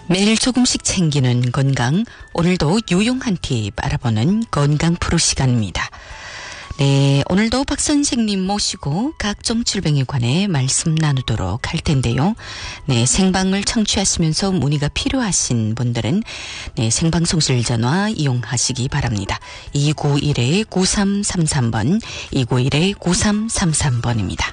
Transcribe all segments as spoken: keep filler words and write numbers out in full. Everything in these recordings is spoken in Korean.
매일 조금씩 챙기는 건강, 오늘도 유용한 팁 알아보는 건강 프로 시간입니다. 네, 오늘도 박 선생님 모시고 각종 질병에 관해 말씀 나누도록 할 텐데요. 네, 생방을 청취하시면서 문의가 필요하신 분들은 네, 생방송실 전화 이용하시기 바랍니다. 이구일 구삼삼삼 번, 이구일 구삼삼삼 번입니다.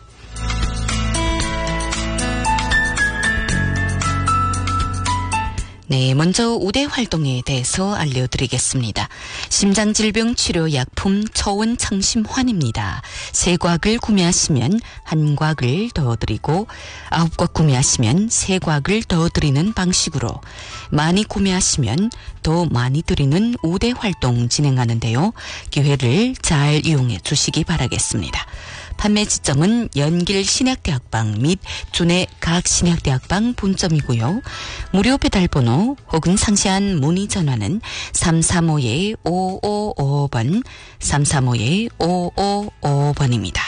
네, 먼저 우대 활동에 대해서 알려드리겠습니다. 심장질병 치료약품 초원청심환입니다. 세 곽을 구매하시면 한 곽을 더 드리고 아홉 곽 구매하시면 세 곽을 더 드리는 방식으로 많이 구매하시면 더 많이 드리는 우대 활동 진행하는데요. 기회를 잘 이용해 주시기 바라겠습니다. 판매 지점은 연길신약대학방 및 준해 각신약대학방 본점이고요. 무료 배달번호 혹은 상세한 문의 전화는 삼삼오 오오오 번, 삼삼오 오오오 번입니다.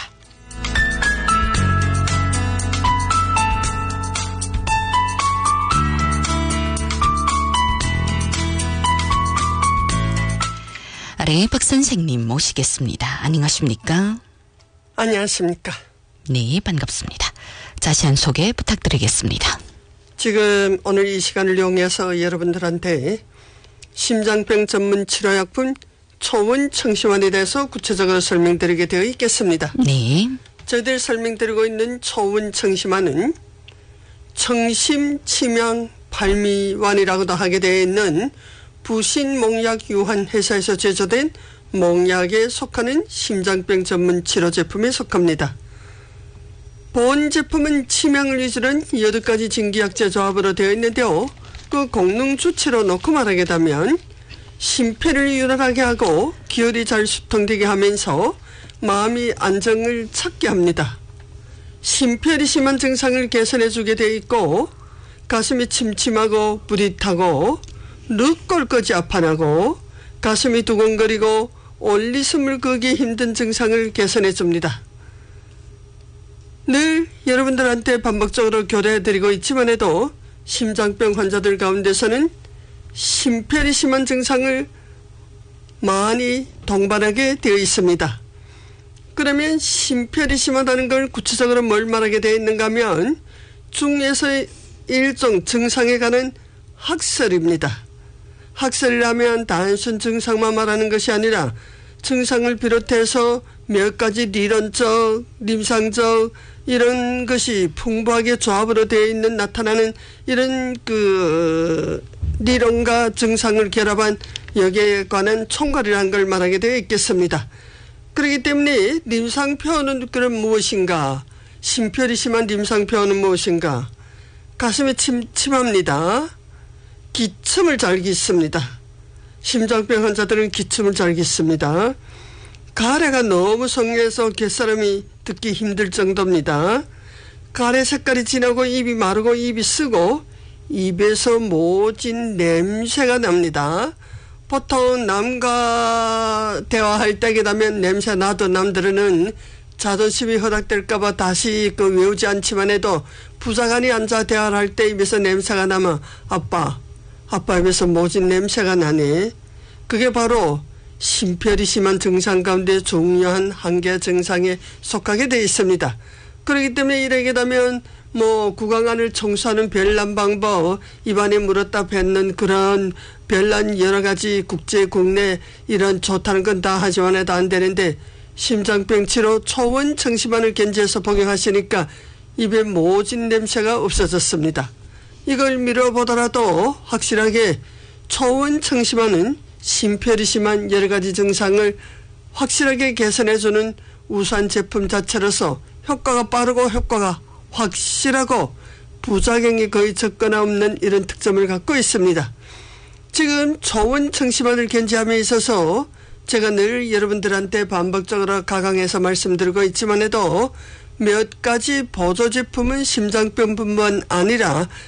아래 박 선생님 모시겠습니다. 안녕하십니까? 안녕하십니까. 네, 반갑습니다. 자세한 소개 부탁드리겠습니다. 지금 오늘 이 시간을 이용해서 여러분들한테 심장병 전문 치료약품 초원청심환에 대해서 구체적으로 설명드리게 되어 있겠습니다. 네. 저희들 설명드리고 있는 초원청심환은 청심치명발미환이라고도 하게 되어 있는 부신몽약 유한 회사에서 제조된 몽약에 속하는 심장병 전문 치료 제품에 속합니다. 본 제품은 치명을 위주로한 여덟 가지 진기약제 조합으로 되어 있는데요. 그 공능 주체로 놓고 말하게 되면 심폐를 유연하게 하고 기혈이 잘 수통되게 하면서 마음이 안정을 찾게 합니다. 심폐이 심한 증상을 개선해 주게 되어 있고 가슴이 침침하고 부릿하고 늑 꼴까지 아파나고 가슴이 두근거리고 올리숨을 끄기 힘든 증상을 개선해 줍니다. 늘 여러분들한테 반복적으로 교대해드리고 있지만 해도 심장병 환자들 가운데서는 심폐이 심한 증상을 많이 동반하게 되어 있습니다. 그러면 심폐이 심하다는 걸 구체적으로 뭘 말하게 되어 있는가 하면 중에서의 일종 증상에 관한 학설입니다. 학설이라면 단순 증상만 말하는 것이 아니라 증상을 비롯해서 몇 가지理論적, 임상적 이런 것이 풍부하게 조합으로 되어 있는 나타나는 이런 그理論과 증상을 결합한 여기에 관한 총괄이라는 걸 말하게 되어 있겠습니다. 그렇기 때문에 임상표현은 그럼 무엇인가? 심폐이 심한 임상표현은 무엇인가? 가슴이 침침합니다. 기침을 잘 깃습니다. 심장병 환자들은 기침을 잘 깃습니다. 가래가 너무 성해서 귓사람이 듣기 힘들 정도입니다. 가래 색깔이 진하고 입이 마르고 입이 쓰고 입에서 모진 냄새가 납니다. 보통 남과 대화할 때게 되면 냄새 나도 남들은 자존심이 허락될까봐 다시 그 외우지 않지만 해도 부사관이 앉아 대화를 할 때 입에서 냄새가 나면 아빠 아빠 입에서 모진 냄새가 나네. 그게 바로 심폐이 심한 증상 가운데 중요한 한 개 증상에 속하게 되어 있습니다. 그렇기 때문에 이렇게 되면 뭐 구강안을 청소하는 별난 방법, 입안에 물었다 뱉는 그런 별난 여러 가지 국제 국내 이런 좋다는 건 다 하지만 해도 안 되는데 심장병 치료 초원청심환을 견지해서 복용하시니까 입에 모진 냄새가 없어졌습니다. 이걸 미뤄보더라도 확실하게 초원청심환은 심폐이 심한 여러 가지 증상을 확실하게 개선해주는 우수한 제품 자체로서 효과가 빠르고 효과가 확실하고 부작용이 거의 적거나 없는 이런 특점을 갖고 있습니다. 지금 초원청심환을 견지함에 있어서 제가 늘 여러분들한테 반복적으로 가강해서 말씀드리고 있지만 해도 몇 가지 보조 제품은 심장병뿐만 아니라